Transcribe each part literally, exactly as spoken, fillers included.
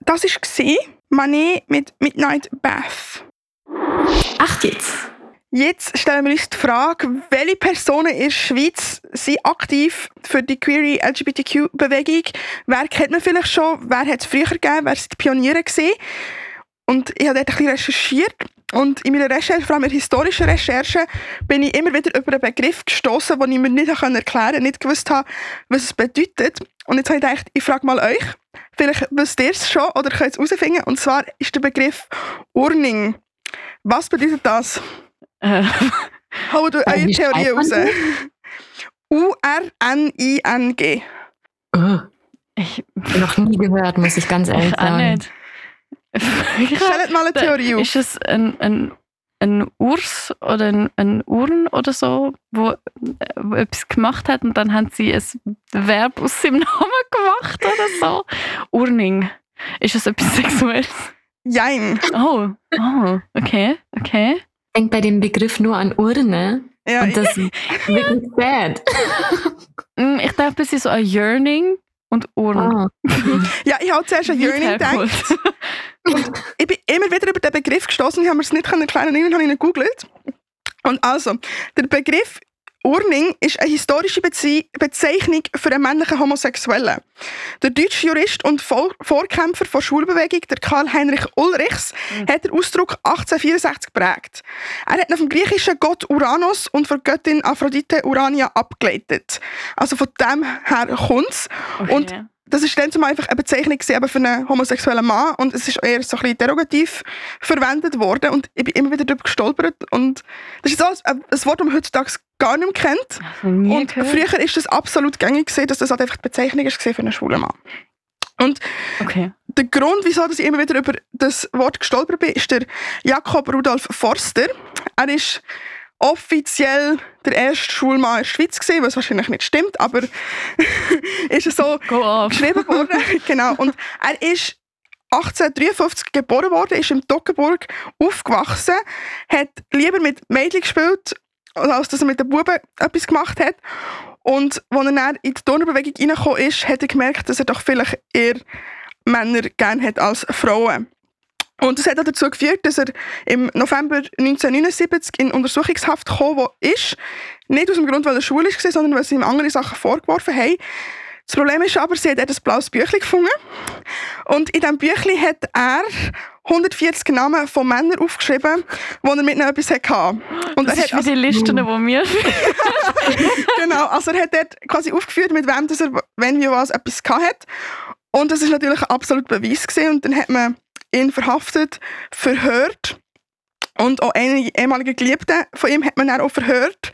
das war Manet mit Midnight Bath. Ach jetzt. Jetzt stellen wir uns die Frage, welche Personen in der Schweiz sind aktiv für die queere L G B T Q-Bewegung? Wer kennt man vielleicht schon? Wer hat es früher gegeben? Wer sind die Pioniere gewesen? Und ich habe dort ein bisschen recherchiert. Und in meiner Recherche, vor allem in historischen Recherchen, bin ich immer wieder über einen Begriff gestoßen, den ich mir nicht erklären konnte, nicht gewusst habe, was es bedeutet. Und jetzt habe ich gedacht, ich frage mal euch, vielleicht wisst ihr es schon oder könnt es herausfinden. Und zwar ist der Begriff Urning. Was bedeutet das? Äh, Haut eure Theorie raus. U R N I N G. Oh, ich habe noch nie gehört, muss ich ganz ehrlich ich auch sagen. nicht. Stellt mal eine Theorie auf. Ist es ein, ein, ein Urs oder ein, ein Urn oder so, wo, wo etwas gemacht hat und dann haben sie ein Verb aus seinem Namen gemacht oder so? Urning. Ist es etwas Sexuelles? Jein. Oh, oh, okay, okay. Ich denke bei dem Begriff nur an Urne. Ja, Und das ist wirklich bad. Mm, Ich dachte ein bisschen so an Yearning und Urn. Oh. ja, ich habe zuerst an Yearning gedacht. Ich bin immer wieder über den Begriff gestoßen. Ich habe mir es nicht erklären, irgendwann habe ich ihn gegoogelt. Und also, der Begriff Urning ist eine historische Bezie- Bezeichnung für einen männlichen Homosexuellen. Der deutsche Jurist und Vor- Vorkämpfer der Schwulbewegung, der Karl-Heinrich Ulrichs, mhm. hat den Ausdruck achtzehnhundertvierundsechzig geprägt. Er hat ihn vom griechischen Gott Uranus und von der Göttin Aphrodite Urania abgeleitet. Also von dem her kommt es. Okay. Und das war dann zumal einfach eine Bezeichnung für einen homosexuellen Mann und es ist eher so ein bisschen derogativ verwendet worden und ich bin immer wieder darüber gestolpert und das ist so ein, ein Wort, das man heutzutage gar nicht mehr kennt. Nie Und gehört. früher war das absolut gängig gewesen, dass das halt einfach die Bezeichnung war für einen schwulen Mann. Und Okay. der Grund, wieso ich immer wieder über das Wort gestolpert bin, ist der Jakob Rudolf Forster. Er ist offiziell der erste Schwulmann in der Schweiz gewesen, was wahrscheinlich nicht stimmt, aber ist es so Go off. geschrieben worden. Genau. Und er ist achtzehnhundertdreiundfünfzig geboren worden, ist in Toggenburg aufgewachsen, hat lieber mit Mädchen gespielt, als dass er mit den Buben etwas gemacht hat. Und als er dann in die Turnerbewegung reingekommen ist, hat er gemerkt, dass er doch vielleicht eher Männer gerne hat als Frauen. Und das hat auch dazu geführt, dass er im November neunzehnhundertneunundsiebzig in Untersuchungshaft gekommen ist. Nicht aus dem Grund, weil er schwul war, sondern weil sie ihm andere Sachen vorgeworfen haben. Das Problem ist aber, sie hat ein blaues Büchlein gefunden. Und in diesem Büchlein hat er hundertvierzig Namen von Männern aufgeschrieben, wo er mit ihnen etwas hatte. Und Das er ist hat wie die Listen, die wir genau, also er hat dort quasi aufgeführt, mit wem dass er wenn wie was etwas hatte. Und das war natürlich ein absoluter Beweis gewesen. Und dann hat man ihn verhaftet, verhört und auch einige ehemalige Geliebte von ihm hat man dann auch verhört.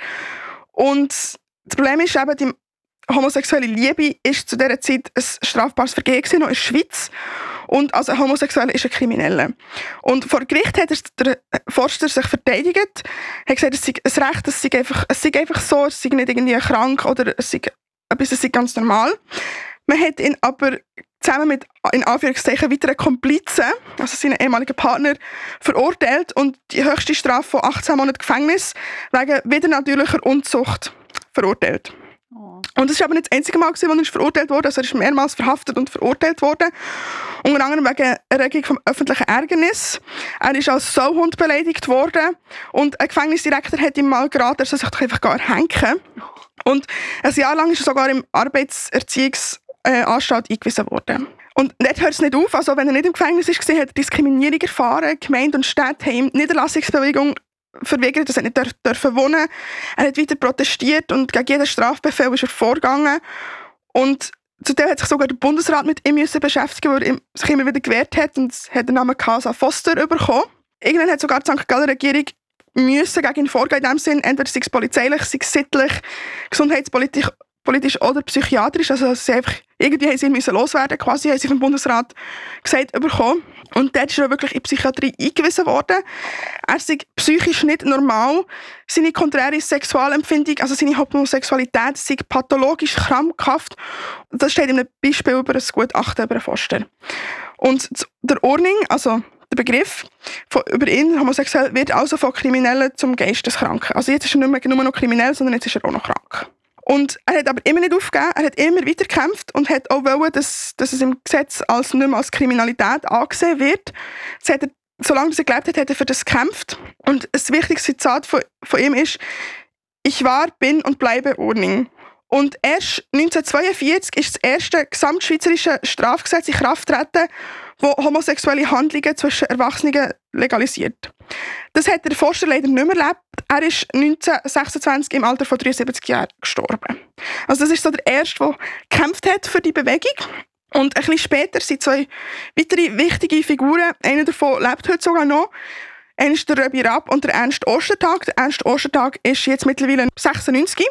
Und das Problem ist eben, die homosexuelle Liebe ist zu dieser Zeit ein strafbares Vergehen gewesen, noch in der Schweiz. Und als ein Homosexueller ist ein Krimineller. Und vor Gericht hat der Forster sich verteidigt, hat gesagt, es sei ein Recht, es sei einfach, es sei einfach so, es sei nicht irgendwie krank oder es sei etwas, es sei ganz normal. Man hat ihn aber zusammen mit, in Anführungszeichen, weiteren Komplizen, also seinen ehemaligen Partner, verurteilt und die höchste Strafe von achtzehn Monaten Gefängnis wegen widernatürlicher Unzucht verurteilt. Oh. Und das war aber nicht das einzige Mal, wo er verurteilt wurde. Also er ist mehrmals verhaftet und verurteilt worden. Unter anderem wegen Erregung vom öffentlichen Ärgernis. Er ist als Sauhund beleidigt worden. Und ein Gefängnisdirektor hat ihm mal geraten, er soll sich doch einfach gar hängen. Und ein Jahr lang ist er sogar im Arbeitserziehungsanstalt eingewiesen worden. Und dort hört es nicht auf. Also wenn er nicht im Gefängnis war, hat er Diskriminierung erfahren. Gemeinde und Städte haben ihm Niederlassungsbewilligung verweigert, dass er nicht dürfen wohnen. Er hat weiter protestiert und gegen jeden Strafbefehl ist er vorgegangen. Und zudem hat sich sogar der Bundesrat mit ihm müssen beschäftigen, weil er sich immer wieder gewehrt hat und hat den Namen Casa Foster bekommen. Irgendwann hat sogar die Sankt Galler Regierung müssen gegen ihn vorgehen in dem Sinn, entweder sei es polizeilich, sei es sittlich, gesundheitspolitisch politisch oder psychiatrisch. Also sie einfach, irgendwie haben sie ihn müssen loswerden, quasi haben sie vom Bundesrat gesagt bekommen. Und dort ist er wirklich in die Psychiatrie eingewiesen worden. Er sei psychisch nicht normal. Seine konträre Sexualempfindung, also seine Homosexualität, sei pathologisch krankhaft. Das steht in einem Beispiel über ein Gutachten über einen Foster. Und der Urning, also der Begriff von, über ihn, homosexuell, wird also von Kriminellen zum Geisteskranken. Also jetzt ist er nicht mehr nur noch kriminell, sondern jetzt ist er auch noch krank. Und er hat aber immer nicht aufgegeben, er hat immer weiter gekämpft und hat auch wollen, dass, dass es im Gesetz als, nicht mehr als Kriminalität angesehen wird. Das hat er, solange er gelebt hat, hat er für das gekämpft. Und das wichtigste Zitat von, von ihm ist: Ich war, bin und bleibe Ordnung. Und erst neunzehnhundertzweiundvierzig ist das erste gesamtschweizerische Strafgesetz in Kraft getreten, das homosexuelle Handlungen zwischen Erwachsenen legalisiert. Das hat der Forscher leider nicht mehr erlebt. Er ist neunzehnhundertsechsundzwanzig im Alter von dreiundsiebzig Jahren gestorben. Also das ist so der Erste, der gekämpft hat für die Bewegung. Und ein bisschen später sind zwei weitere wichtige Figuren. Einer davon lebt heute sogar noch. Einer ist der Röbi Rapp und der Ernst Ostertag. Der Ernst Ostertag ist jetzt mittlerweile sechsundneunzig.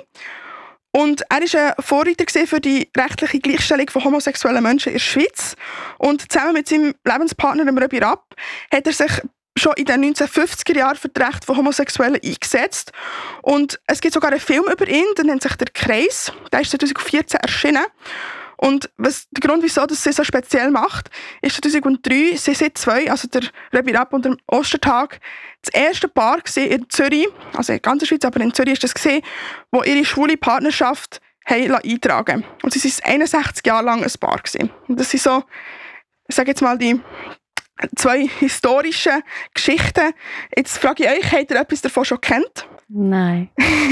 Und er war ein Vorreiter für die rechtliche Gleichstellung von homosexuellen Menschen in der Schweiz. Und zusammen mit seinem Lebenspartner, dem Röbi Rapp, hat er sich schon in den neunzehnhundertfünfziger Jahren für das Recht von Homosexuellen eingesetzt. Und es gibt sogar einen Film über ihn, der nennt sich «Der Kreis». Der ist zweitausendvierzehn erschienen. Und was, der Grund, wieso das sie so speziell macht, ist zweitausenddrei, sie sind zwei, also der Röbi Rapp und der Ostertag, das erste Paar in Zürich, also in der ganzen Schweiz, aber in Zürich ist das gesehen, wo ihre schwule Partnerschaft haben eintragen. Und sie waren einundsechzig Jahre lang ein Paar gewesen. Und das sind so, ich sage jetzt mal, die zwei historischen Geschichten. Jetzt frage ich euch, habt ihr etwas davon schon kennt? Nein.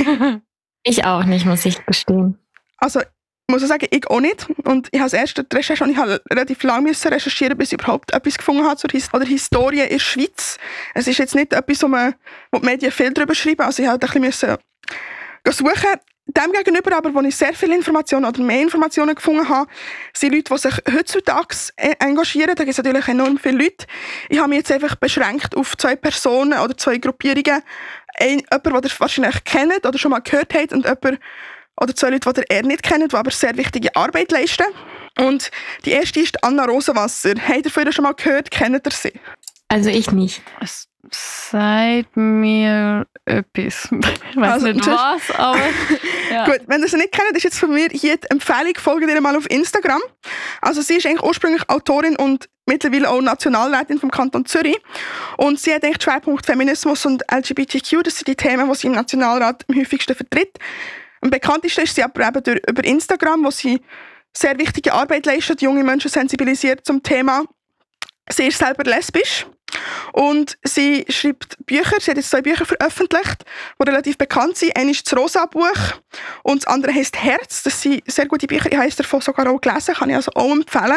Ich auch nicht, muss ich gestehen. Also, ich muss sagen, ich auch nicht. Und ich habe als erste Recherche und ich habe relativ lange recherchieren, bis ich überhaupt etwas gefunden habe zur His- oder Historie in der Schweiz. Es ist jetzt nicht etwas, wo, man, wo die Medien viel darüber schreiben. Also ich musste ein bisschen suchen. Demgegenüber aber, wo ich sehr viele Informationen oder mehr Informationen gefunden habe, sind Leute, die sich heutzutage engagieren. Da gibt es natürlich enorm viele Leute. Ich habe mich jetzt einfach beschränkt auf zwei Personen oder zwei Gruppierungen. Ein, jemand, den ihr wahrscheinlich kennt oder schon mal gehört habt, und jemand, oder zwei Leute, die ihr eher nicht kennt, die aber sehr wichtige Arbeit leisten. Und die erste ist Anna Rosenwasser. Habt ihr von ihr schon mal gehört? Kennt ihr sie? Also ich nicht. Es sagt mir etwas. Ich weiß Also, nicht was, aber ja. Gut, wenn ihr sie nicht kennt, ist jetzt von mir hier die Empfehlung, folgt ihr mal auf Instagram. Also sie ist eigentlich ursprünglich Autorin und mittlerweile auch Nationalrätin vom Kanton Zürich. Und sie hat eigentlich Schwerpunkt Feminismus und L G B T Q. Das sind die Themen, die sie im Nationalrat am häufigsten vertritt. Am bekanntesten ist sie aber eben durch, über Instagram, wo sie sehr wichtige Arbeit leistet, junge Menschen sensibilisiert zum Thema. Sie ist selber lesbisch und sie schreibt Bücher. Sie hat jetzt zwei Bücher veröffentlicht, die relativ bekannt sind. Eines ist das Rosa-Buch und das andere heisst Herz. Das sind sehr gute Bücher. Ich habe es davon sogar auch gelesen, kann ich also auch empfehlen.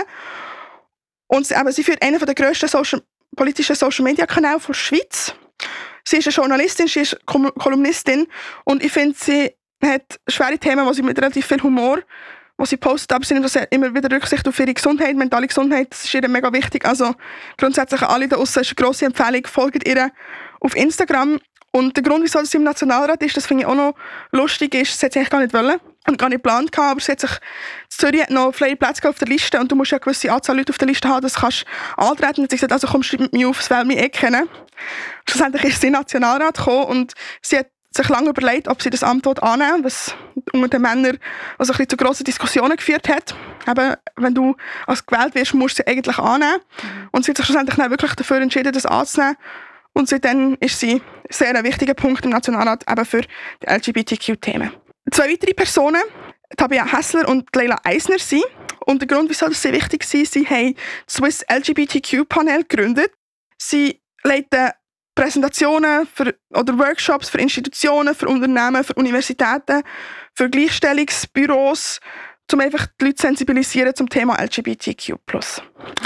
Und sie, eben, sie führt einen der grössten Social, politischen Social-Media-Kanäle der Schweiz. Sie ist eine Journalistin, sie ist Kolumnistin und ich finde, sie hat schwere Themen, die sie mit relativ viel Humor was sie postet, aber sie nimmt das immer wieder Rücksicht auf ihre Gesundheit, mentale Gesundheit, das ist ihr mega wichtig. Also grundsätzlich an alle da draussen ist eine grosse Empfehlung, folgt ihr auf Instagram. Und der Grund, wieso sie im Nationalrat ist, das finde ich auch noch lustig, ist, sie hat es eigentlich gar nicht wollen und gar nicht geplant gehabt, aber sie hat sich in Zürich hat noch freie Plätze auf der Liste und du musst ja eine gewisse Anzahl Leute auf der Liste haben, das kannst du antreten. Und sie hat gesagt, also komm, schreib mit mir auf, das will mich eh kennen. Schlussendlich ist sie in den Nationalrat gekommen und sie hat sich lange überlegt, ob sie das Amt annehmen will, was unter den Männern also ein bisschen zu grossen Diskussionen geführt hat. Eben, wenn du als gewählt wirst, musst du sie eigentlich annehmen. Mhm. Und sie hat sich schlussendlich dann wirklich dafür entschieden, das anzunehmen. Und seitdem ist sie sehr ein wichtiger Punkt im Nationalrat eben für die L G B T Q-Themen. Zwei weitere Personen, Tabea Hässler und Leila Eisner, sind. Und der Grund, wieso das sehr wichtig ist, sie haben das Swiss L G B T Q-Panel gegründet. Sie leiten Präsentationen für, oder Workshops für Institutionen, für Unternehmen, für Universitäten, für Gleichstellungsbüros, um einfach die Leute zu sensibilisieren zum Thema L G B T Q plus.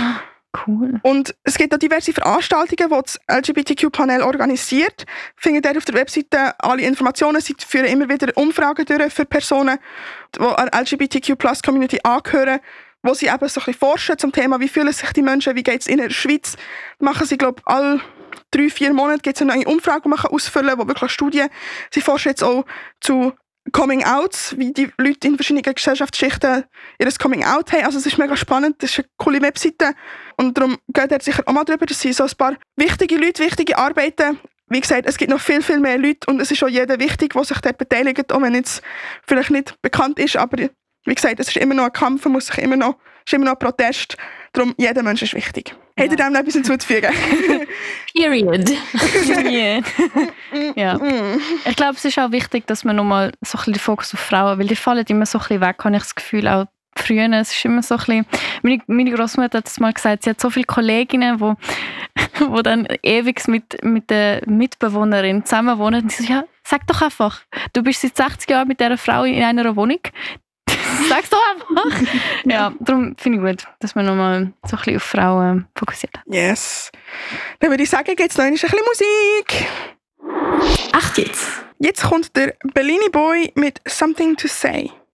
Cool. Und es gibt auch diverse Veranstaltungen, die das L G B T Q-Panel organisiert. Findet ihr auf der Webseite alle Informationen. Sie führen immer wieder Umfragen durch für Personen, die an L G B T Q plus Community angehören, wo sie eben so ein bisschen forschen zum Thema, wie fühlen sich die Menschen, wie geht es in der Schweiz. Machen sie, glaube ich, alle drei, vier Monate gibt es eine neue Umfrage, die man ausfüllen kann, wo wirklich Studien. Sie forschen jetzt auch zu Coming-Outs, wie die Leute in verschiedenen Gesellschaftsschichten ihr Coming-Out haben. Also es ist mega spannend, das ist eine coole Webseite. Und darum geht er sicher auch mal drüber. Das sind so ein paar wichtige Leute, wichtige Arbeiten. Wie gesagt, es gibt noch viel, viel mehr Leute und es ist auch jeder wichtig, der sich dort beteiligt, auch wenn jetzt vielleicht nicht bekannt ist. Aber wie gesagt, es ist immer noch ein Kampf, man muss sich immer noch, es ist immer noch ein Protest. Darum, jeder Mensch ist wichtig. Ja. Hätte dem noch etwas hinzuzufügen? Period. Yeah. Ja. Ich glaube, es ist auch wichtig, dass man nochmal so ein bisschen den Fokus auf Frauen, weil die fallen immer so ein bisschen weg, habe ich das Gefühl, auch früher. Es ist immer so ein bisschen, meine, meine Großmutter hat das mal gesagt, sie hat so viele Kolleginnen, wo, wo dann ewig mit, mit der Mitbewohnerin zusammen wohnen. Und sie so, ja, sag doch einfach, du bist seit sechzig Jahren mit dieser Frau in einer Wohnung. Sag's doch einfach. Ja, darum finde ich gut, dass man nochmal so ein bisschen auf Frauen fokussiert. Yes. Dann würde ich sagen, jetzt noch ein bisschen Musik. Ach jetzt. Jetzt kommt der Bellini Boy mit Something to Say.